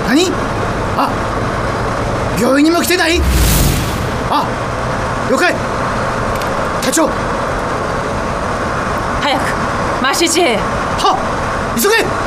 何？あ、病院にも来てない？あ、了解。隊長、 早くマシジへ。 はっ、急げ。